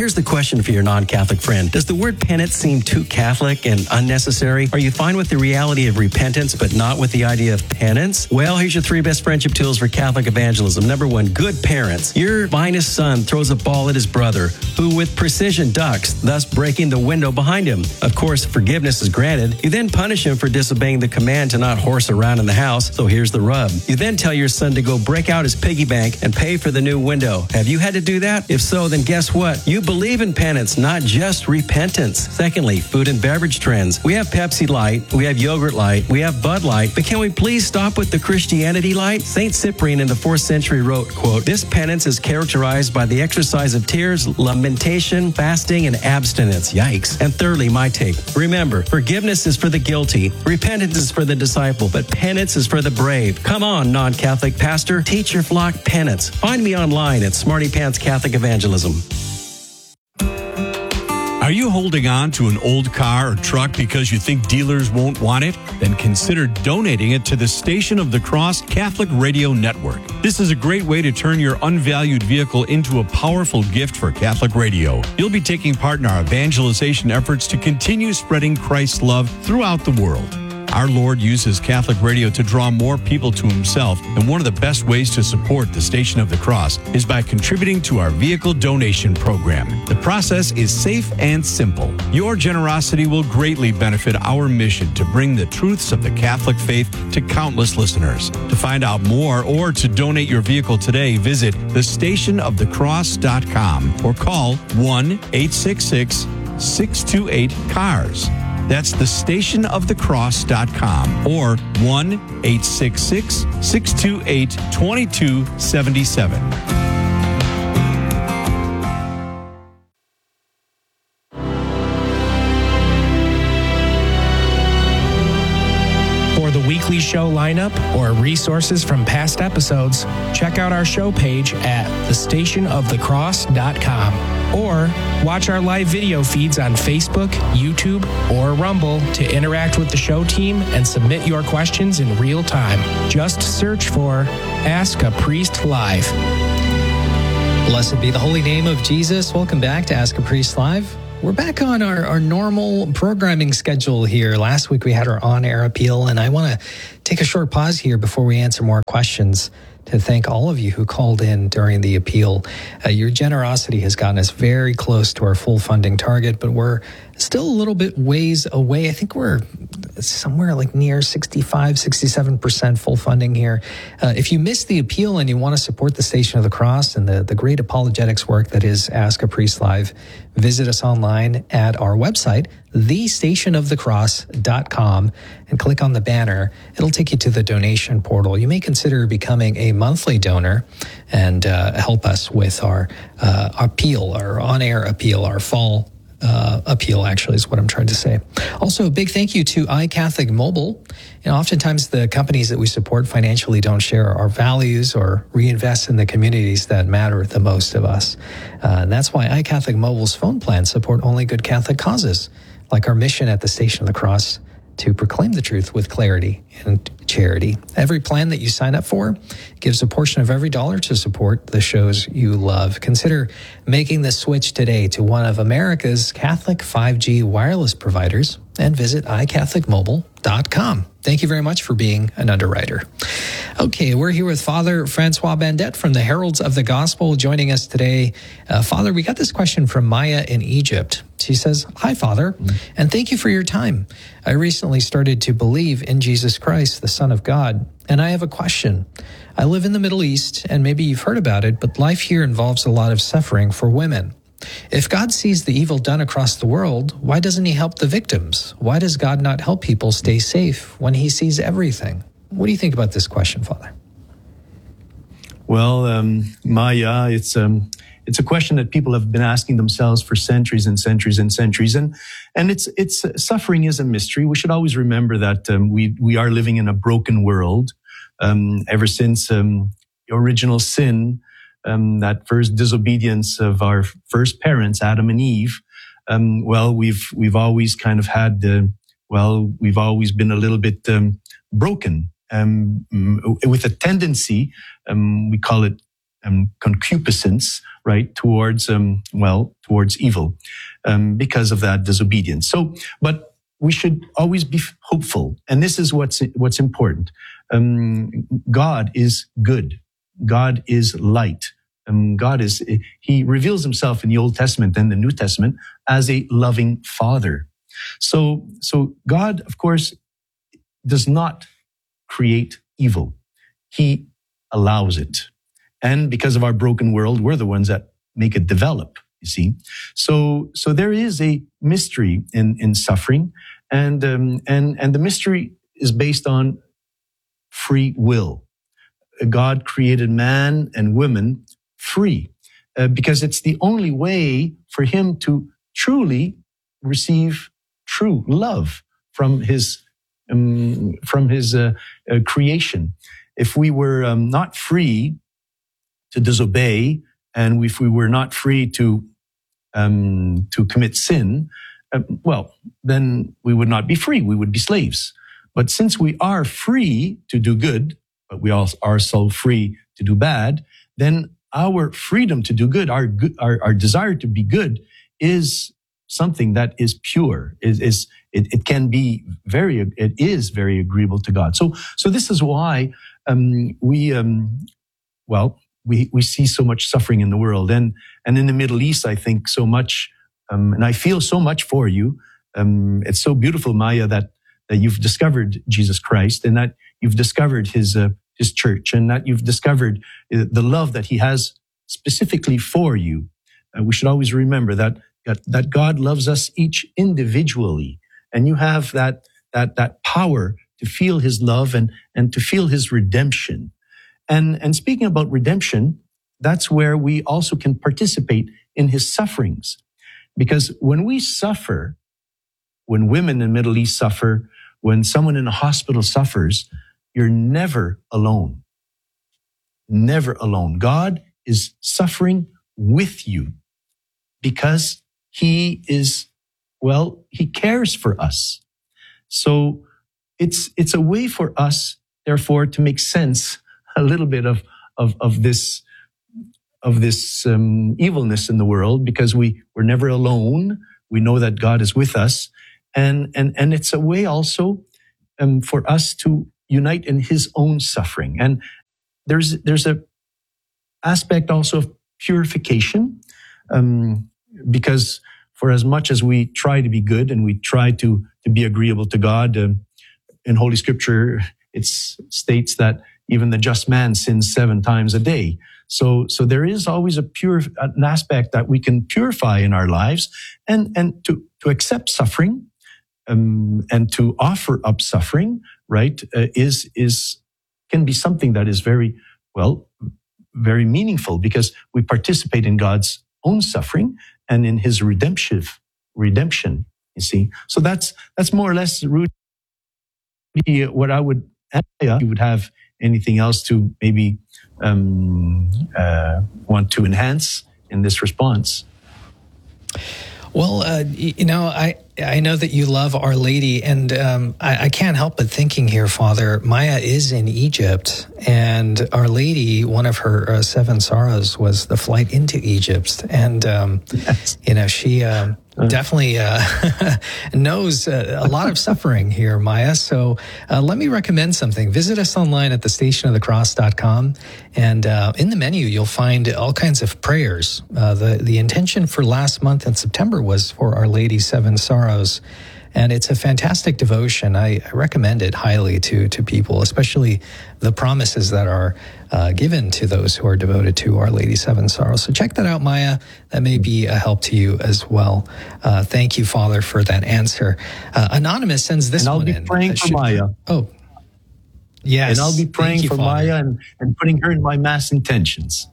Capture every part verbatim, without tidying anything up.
here's the question for your non-Catholic friend. Does the word penance seem too Catholic and unnecessary? Are you fine with the reality of repentance, but not with the idea of penance? Well, here's your three best friendship tools for Catholic evangelism. Number one, good parents. Your finest son throws a ball at his brother, who with precision ducks, thus breaking the window behind him. Of course, forgiveness is granted. You then punish him for disobeying the command to not horse around in the house. So here's the rub. You then tell your son to go break out his piggy bank and pay for the new window. Have you had to do that? If so, then guess what? You believe in penance, not just repentance. Secondly, food and beverage trends. We have Pepsi Light, we have Yogurt Light, we have Bud Light, but can we please stop with the Christianity Light? Saint Cyprian in the fourth century wrote, quote, "This penance is characterized by the exercise of tears, lamentation, fasting, and abstinence." Yikes. And thirdly, my take. Remember, forgiveness is for the guilty, repentance is for the disciple, but penance is for the brave. Come on, non-Catholic pastor, teach your flock penance. Find me online at Smarty Pants Catholic Evangelism. Are you holding on to an old car or truck because you think dealers won't want it? Then consider donating it to the Station of the Cross Catholic Radio Network. This is a great way to turn your unvalued vehicle into a powerful gift for Catholic radio. You'll be taking part in our evangelization efforts to continue spreading Christ's love throughout the world. Our Lord uses Catholic radio to draw more people to himself, and one of the best ways to support the Station of the Cross is by contributing to our vehicle donation program. The process is safe and simple. Your generosity will greatly benefit our mission to bring the truths of the Catholic faith to countless listeners. To find out more or to donate your vehicle today, visit the station of the cross dot com or call one eight six six, six two eight, C A R S. That's the station of the cross dot com or one eight six six, six two eight, two two seven seven. For the weekly show lineup or resources from past episodes, check out our show page at the station of the cross dot com. Or watch our live video feeds on Facebook, YouTube, or Rumble to interact with the show team and submit your questions in real time. Just search for Ask a Priest Live. Blessed be the holy name of Jesus. Welcome back to Ask a Priest Live. We're back on our, our normal programming schedule here. Last week we had our on-air appeal, and I want to take a short pause here before we answer more questions to thank all of you who called in during the appeal. Uh, your generosity has gotten us very close to our full funding target, but we're still a little bit ways away. I think we're somewhere like near sixty-five, sixty-seven percent full funding here. Uh, if you missed the appeal and you want to support the Station of the Cross and the, the great apologetics work that is Ask a Priest Live, visit us online at our website, the station of the cross dot com, and click on the banner. It'll take you to the donation portal. You may consider becoming a monthly donor and uh, help us with our uh, appeal, our on-air appeal, our fall Uh, appeal, actually, is what I'm trying to say. Also, a big thank you to iCatholic Mobile. You know, oftentimes the companies that we support financially don't share our values or reinvest in the communities that matter the most of us. Uh, and that's why iCatholic Mobile's phone plans support only good Catholic causes, like our mission at the Station of the Cross to proclaim the truth with clarity and charity. Every plan that you sign up for gives a portion of every dollar to support the shows you love. Consider making the switch today to one of America's Catholic five G wireless providers and visit i catholic mobile dot com. Thank you very much for being an underwriter. Okay, we're here with Father Francois Bandet from the Heralds of the Gospel joining us today. Uh, Father, we got this question from Maya in Egypt. She says, "Hi, Father, and thank you for your time. I recently started to believe in Jesus Christ, the Son of God, and I have a question. I live in the Middle East, and maybe you've heard about it, but life here involves a lot of suffering for women. If God sees the evil done across the world, why doesn't he help the victims? Why does God not help people stay safe when he sees everything?" What do you think about this question, Father? Well, um, Maya, it's um, it's a question that people have been asking themselves for centuries and centuries and centuries, and and it's it's suffering is a mystery. We should always remember that um, we we are living in a broken world. Um, ever since um, original sin, um, that first disobedience of our first parents, Adam and Eve. Um, well, we've we've always kind of had uh, well, we've always been a little bit um, broken. Um, with a tendency, um, we call it um, concupiscence, right, towards, um, well, towards evil, um, because of that disobedience. So, but we should always be hopeful. And this is what's, what's important. Um, God is good. God is light. Um, God is, he reveals himself in the Old Testament and the New Testament as a loving father. So, so God, of course, does not create evil. He allows it. And because of our broken world, we're the ones that make it develop, you see. So, so there is a mystery in, in suffering. And, um, and, and the mystery is based on free will. God created man and woman free, uh, because it's the only way for him to truly receive true love from his um, from his uh, uh, creation. If we were um, not free to disobey, and if we were not free to um, to commit sin, uh, well, then we would not be free. We would be slaves. But since we are free to do good, but we also are so free to do bad, then our freedom to do good, our good, our, our desire to be good, is something that is pure. Is is it, it can be very, it is very agreeable to God. So so this is why um, we um, well we we see so much suffering in the world, and and in the Middle East, I think so much, um, and I feel so much for you. Um, it's so beautiful, Maya, that that you've discovered Jesus Christ, and that you've discovered his uh, his church, and that you've discovered uh, the love that he has specifically for you. Uh, we should always remember that, that that God loves us each individually, and you have that that that power to feel his love and and to feel his redemption. And and speaking about redemption, that's where we also can participate in his sufferings, because when we suffer, when women in the Middle East suffer, when someone in a hospital suffers, you're never alone. Never alone. God is suffering with you because he is, well, he cares for us. So it's it's a way for us, therefore, to make sense a little bit of of, of this of this um, evilness in the world, because we we're never alone. We know that God is with us, and and and it's a way also um, for us to unite in his own suffering. And there's there's a aspect also of purification, um, because for as much as we try to be good and we try to to be agreeable to God, uh, in Holy Scripture it states that even the just man sins seven times a day. So so there is always a pure an aspect that we can purify in our lives, and and to to accept suffering, um, and to offer up suffering, right, uh, is is can be something that is very, well, very meaningful, because we participate in God's own suffering and in his redemptive redemption, you see. So that's that's more or less, Rudy, what I would add. You would have anything else to maybe um, uh, want to enhance in this response? Well, uh, you know, I I know that you love Our Lady, and um, I, I can't help but thinking here, Father, Maya is in Egypt, and Our Lady, one of her uh, seven sorrows was the flight into Egypt, and um, yes. you know, she uh, definitely uh, knows uh, a lot of suffering here, Maya. So uh, let me recommend something. Visit us online at the station of the cross dot com, and uh, in the menu you'll find all kinds of prayers. Uh, the the intention for last month in September was for Our Lady's Seven Sorrows, and it's a fantastic devotion. I, I recommend it highly to to people, especially the promises that are uh, given to those who are devoted to Our Lady's Seven Sorrows. So check that out, Maya. That may be a help to you as well. Uh, thank you, Father, for that answer. Uh, Anonymous sends this and I'll one be in. praying for should, Maya. Oh, yes. And I'll be praying you, for Father. Maya and, and putting her in my mass intentions.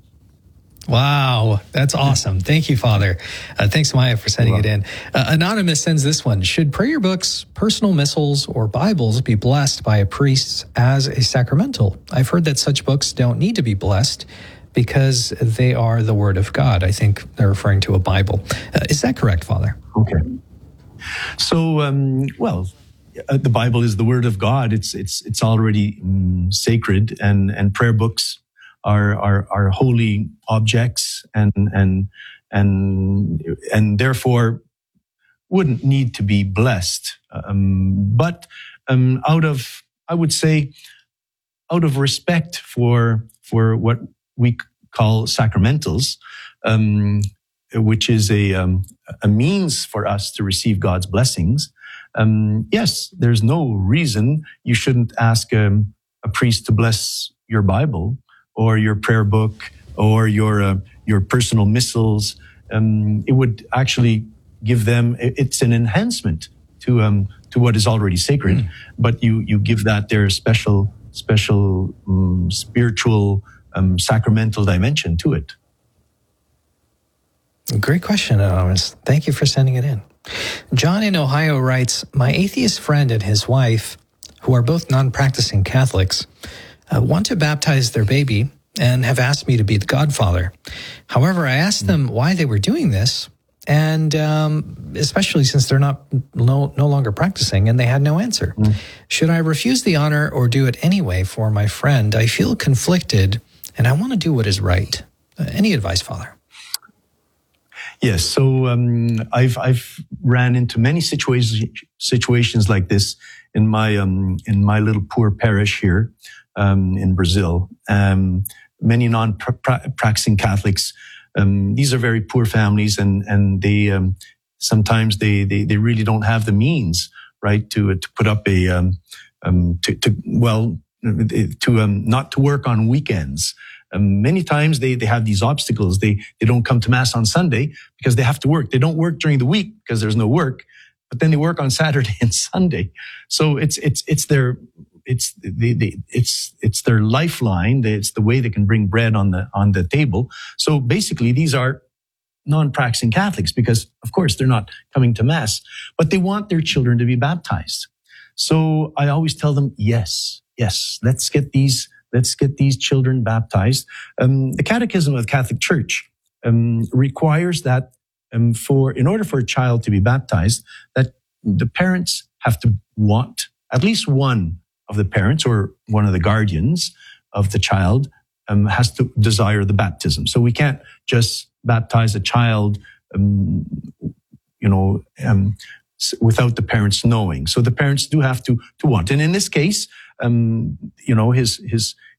Wow, that's awesome. Thank you, Father. Uh, thanks, Maya, for sending it in. Uh, Anonymous sends this one. Should prayer books, personal missals, or Bibles be blessed by a priest as a sacramental? I've heard that such books don't need to be blessed because they are the Word of God. I think they're referring to a Bible. Uh, is that correct, Father? Okay. So, um, well, uh, the Bible is the Word of God. It's it's it's already um, sacred, and and prayer books are are, are holy objects, and and and and therefore wouldn't need to be blessed. Um, but um, out of, I would say, out of respect for for what we call sacramentals, um, which is a um, a means for us to receive God's blessings. Um, yes, there's no reason you shouldn't ask um, a priest to bless your Bible or your prayer book or your uh, your personal missals. Um, it would actually give them. It's an enhancement to um, to what is already sacred, mm. but you you give that their special special um, spiritual um, sacramental dimension to it. Great question, Anonymous. Thank you for sending it in. John in Ohio writes, my atheist friend and his wife, who are both non-practicing Catholics, uh, want to baptize their baby and have asked me to be the godfather. However, I asked them why they were doing this, and um, especially since they're not no, no longer practicing, and they had no answer. Mm. Should I refuse the honor or do it anyway for my friend? I feel conflicted, and I want to do what is right. Uh, any advice, Father? Yes, so um, I've I've ran into many situations situations like this in my um, in my little poor parish here um, in Brazil. Um, many non-practicing Catholics. Um, these are very poor families, and and they um, sometimes they, they they really don't have the means, right, to to put up a um, um, to to well to um, not to work on weekends. Um, many times they, they have these obstacles. They, they don't come to Mass on Sunday because they have to work. They don't work during the week because there's no work, but then they work on Saturday and Sunday. So it's, it's, it's their, it's, the, the, it's, it's their lifeline. It's the way they can bring bread on the, on the table. So basically these are non-practicing Catholics because of course they're not coming to Mass, but they want their children to be baptized. So I always tell them, yes, yes, let's get these Let's get these children baptized. Um, the Catechism of the Catholic Church um, requires that um, for, in order for a child to be baptized, that the parents have to want, at least one of the parents or one of the guardians of the child um, has to desire the baptism. So we can't just baptize a child, um, you know, um, without the parents knowing. So the parents do have to to want. And in this case, um, you know, his his